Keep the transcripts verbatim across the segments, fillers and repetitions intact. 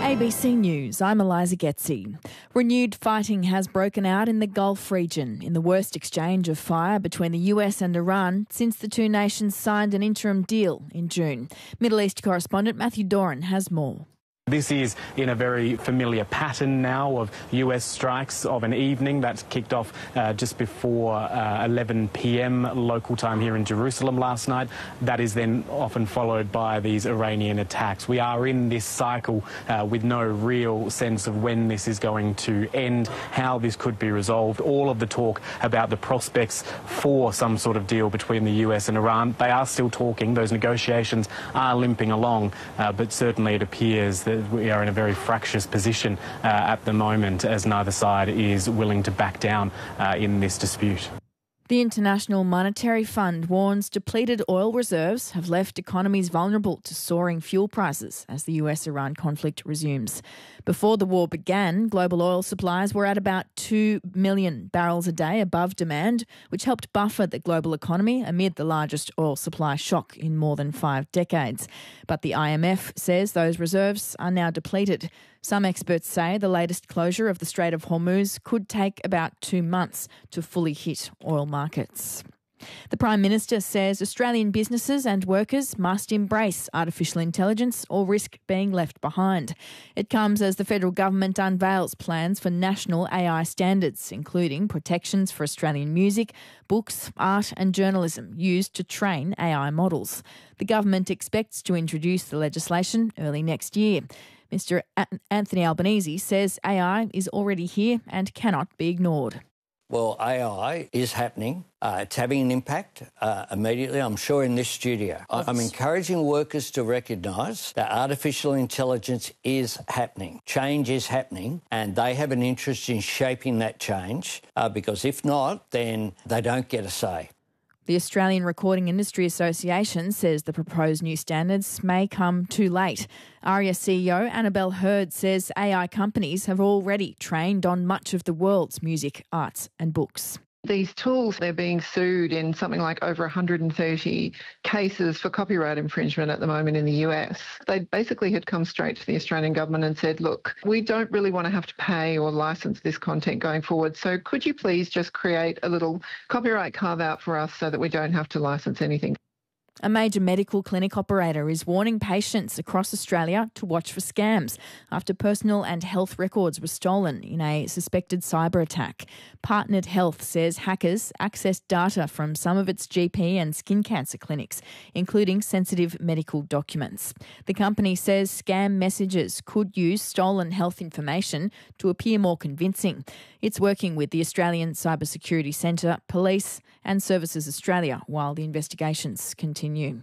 A B C News, I'm Eliza Getzi. Renewed fighting has broken out in the Gulf region in the worst exchange of fire between the U S and Iran since the two nations signed an interim deal in June. Middle East correspondent Matthew Doran has more. This is in a very familiar pattern now of U S strikes of an evening that kicked off uh, just before uh, eleven p m local time here in Jerusalem last night. That is then often followed by these Iranian attacks. We are in this cycle uh, with no real sense of when this is going to end, how this could be resolved. All of the talk about the prospects for some sort of deal between the U S and Iran, they are still talking. Those negotiations are limping along, uh, but certainly it appears that we are in a very fractious position uh, at the moment as neither side is willing to back down uh, in this dispute. The International Monetary Fund warns depleted oil reserves have left economies vulnerable to soaring fuel prices as the U S Iran conflict resumes. Before the war began, global oil supplies were at about two million barrels a day above demand, which helped buffer the global economy amid the largest oil supply shock in more than five decades. But the I M F says those reserves are now depleted. Some experts say the latest closure of the Strait of Hormuz could take about two months to fully hit oil markets. The Prime Minister says Australian businesses and workers must embrace artificial intelligence or risk being left behind. It comes as the federal government unveils plans for national A I standards, including protections for Australian music, books, art and journalism used to train A I models. The government expects to introduce the legislation early next year. Mister Anthony Albanese says A I is already here and cannot be ignored. Well, A I is happening. Uh, it's having an impact uh, immediately, I'm sure, in this studio. I'm encouraging workers to recognise that artificial intelligence is happening. Change is happening, and they have an interest in shaping that change uh, because if not, then they don't get a say. The Australian Recording Industry Association says the proposed new standards may come too late. ARIA C E O Annabelle Hurd says A I companies have already trained on much of the world's music, arts and books. These tools, they're being sued in something like over one hundred thirty cases for copyright infringement at the moment in the U S. They basically had come straight to the Australian government and said, look, we don't really want to have to pay or license this content going forward, so could you please just create a little copyright carve-out for us so that we don't have to license anything? A major medical clinic operator is warning patients across Australia to watch for scams after personal and health records were stolen in a suspected cyber attack. Partnered Health says hackers accessed data from some of its G P and skin cancer clinics, including sensitive medical documents. The company says scam messages could use stolen health information to appear more convincing. It's working with the Australian Cybersecurity Centre, Police and Services Australia while the investigations continue.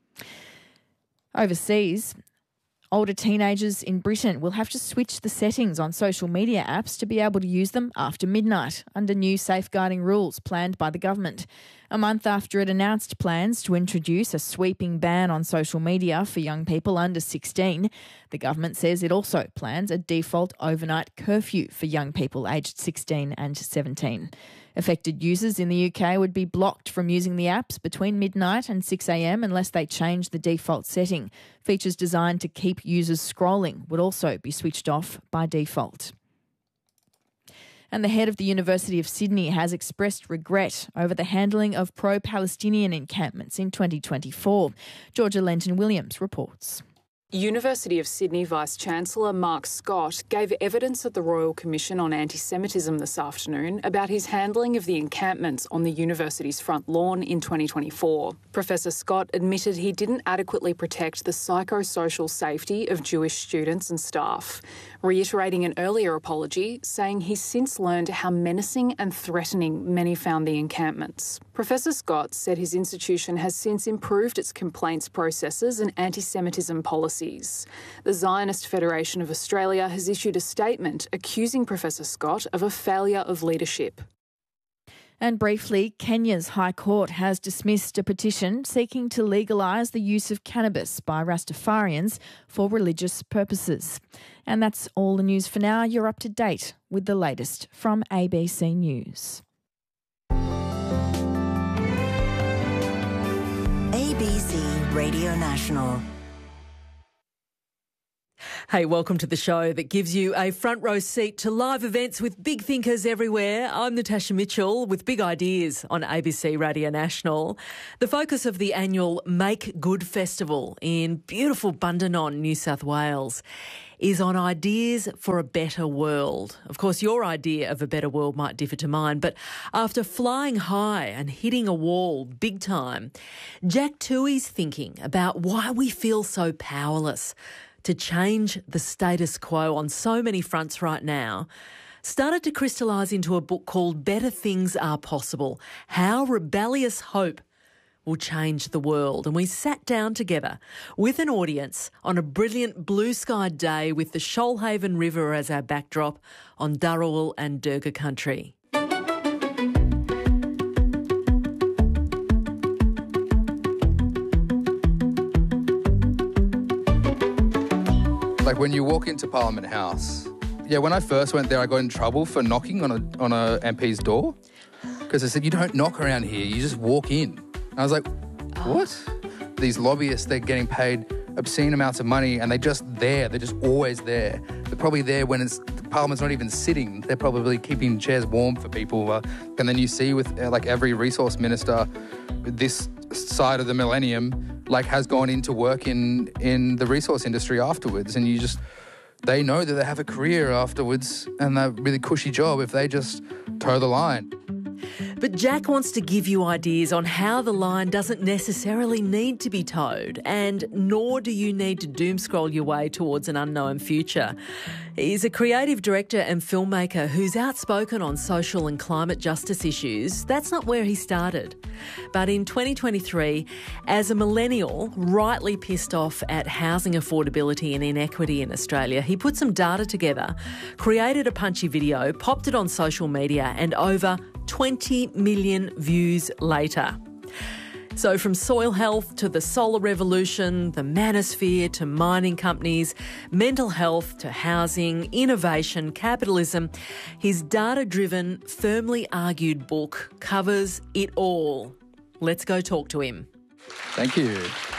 Overseas, older teenagers in Britain will have to switch the settings on social media apps to be able to use them after midnight under new safeguarding rules planned by the government. A month after it announced plans to introduce a sweeping ban on social media for young people under sixteen, the government says it also plans a default overnight curfew for young people aged sixteen and seventeen. Affected users in the U K would be blocked from using the apps between midnight and six a m unless they change the default setting. Features designed to keep users scrolling would also be switched off by default. And the head of the University of Sydney has expressed regret over the handling of pro-Palestinian encampments in twenty twenty-four. Georgia Lenton-Williams reports. University of Sydney Vice-Chancellor Mark Scott gave evidence at the Royal Commission on Anti-Semitism this afternoon about his handling of the encampments on the university's front lawn in twenty twenty-four. Professor Scott admitted he didn't adequately protect the psychosocial safety of Jewish students and staff, reiterating an earlier apology, saying he's since learned how menacing and threatening many found the encampments. Professor Scott said his institution has since improved its complaints processes and anti-Semitism policies. The Zionist Federation of Australia has issued a statement accusing Professor Scott of a failure of leadership. And briefly, Kenya's High Court has dismissed a petition seeking to legalise the use of cannabis by Rastafarians for religious purposes. And that's all the news for now. You're up to date with the latest from A B C News. A B C Radio National. Hey, welcome to the show that gives you a front row seat to live events with big thinkers everywhere. I'm Natasha Mitchell with big ideas on A B C Radio National. The focus of the annual Make Good Festival in beautiful Bundanon, New South Wales, is on ideas for a better world. Of course, your idea of a better world might differ to mine, but after flying high and hitting a wall big time, Jack Toohey's thinking about why we feel so powerless to change the status quo on so many fronts right now started to crystallise into a book called Better Things Are Possible, How Rebellious Hope Will Change the World. And we sat down together with an audience on a brilliant blue sky day with the Shoalhaven River as our backdrop on Dharawal and Durga country. Like when you walk into Parliament House, yeah, when I first went there, I got in trouble for knocking on a on a M P's door because they said, you don't knock around here, you just walk in. And I was like, what? These lobbyists, they're getting paid obscene amounts of money and they're just there. They're just always there. They're probably there when it's Parliament's not even sitting. They're probably keeping chairs warm for people. Uh, and then you see with uh, like every resource minister, this side of the millennium, like has gone into work in, in the resource industry afterwards. And you just, they know that they have a career afterwards and a really cushy job if they just toe the line. But Jack wants to give you ideas on how the line doesn't necessarily need to be towed, and nor do you need to doom scroll your way towards an unknown future. He's a creative director and filmmaker who's outspoken on social and climate justice issues. That's not where he started. But in twenty twenty-three, as a millennial rightly pissed off at housing affordability and inequity in Australia, he put some data together, created a punchy video, popped it on social media, and over twenty million views later. So from soil health to the solar revolution, the manosphere to mining companies, mental health to housing, innovation, capitalism, his data-driven, firmly argued book covers it all. Let's go talk to him. Thank you.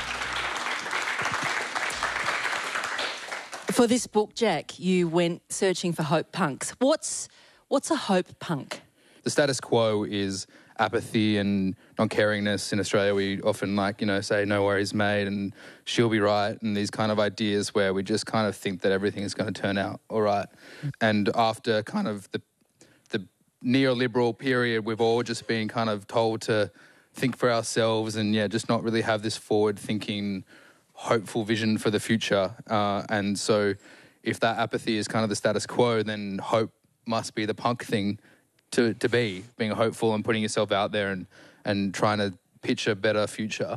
For this book, Jack, you went searching for hope punks. What's what's a hope punk? The status quo is apathy and non-caringness. In Australia, we often like, you know, say no worries mate and she'll be right, and these kind of ideas where we just kind of think that everything is going to turn out all right. And after kind of the the neoliberal period, we've all just been kind of told to think for ourselves and, yeah, just not really have this forward-thinking, hopeful vision for the future. Uh, and so if that apathy is kind of the status quo, then hope must be the punk thing to, to be, being hopeful and putting yourself out there and, and trying to pitch a better future.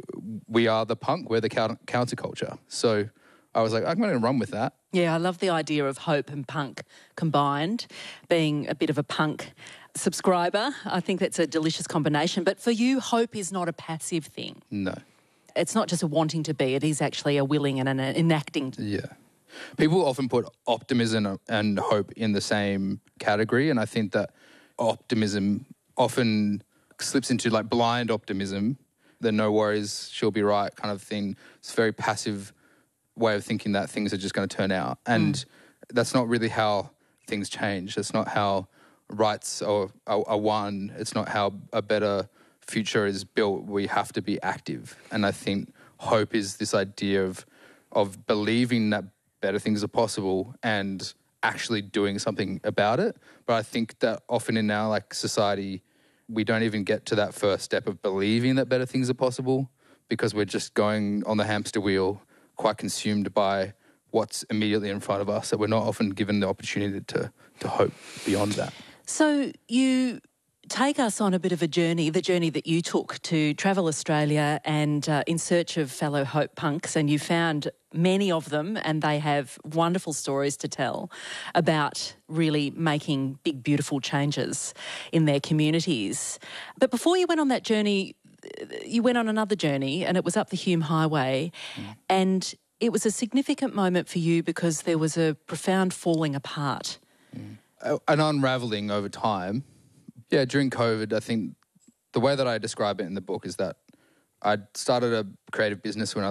We are the punk, we're the counter- counterculture. So I was like, I'm going to run with that. Yeah, I love the idea of hope and punk combined, being a bit of a punk subscriber. I think that's a delicious combination. But for you, hope is not a passive thing. No. It's not just a wanting to be, it is actually a willing and an enacting. Yeah. People often put optimism and hope in the same category, and I think that optimism often slips into like blind optimism, the no worries, she'll be right kind of thing. It's a very passive way of thinking that things are just going to turn out. And mm. that's not really how things change. That's not how rights are, are, are won. It's not how a better future is built. We have to be active. And I think hope is this idea of of believing that better things are possible and actually doing something about it. But I think that often in our like society, we don't even get to that first step of believing that better things are possible because we're just going on the hamster wheel, quite consumed by what's immediately in front of us, that we're not often given the opportunity to to hope beyond that. So you take us on a bit of a journey, the journey that you took to travel Australia and uh, in search of fellow hope punks, and you found many of them and they have wonderful stories to tell about really making big, beautiful changes in their communities. But before you went on that journey, you went on another journey and it was up the Hume Highway mm. and it was a significant moment for you because there was a profound falling apart. Mm. An unravelling over time. Yeah, during COVID, I think the way that I describe it in the book is that I started a creative business when I